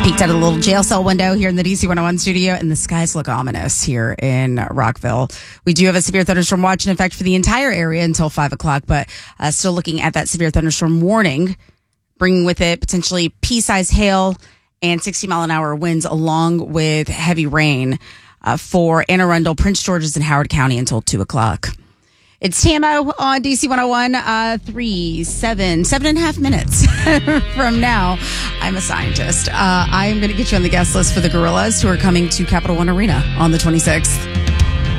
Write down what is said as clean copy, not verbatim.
Just peeked out of the little jail cell window here in the DC 101 studio, and the skies look ominous here in Rockville. We do have a severe thunderstorm watch in effect for the entire area until 5 o'clock, but still looking at that severe thunderstorm warning, bringing with it potentially pea-sized hail and 60-mile-an-hour winds along with heavy rain for Anne Arundel, Prince George's, and Howard County until 2 o'clock. It's Tamo on DC 101, 7.5 minutes from now. I'm a scientist. I'm going to get you on the guest list for the Gorillas, who are coming to Capital One Arena on the 26th.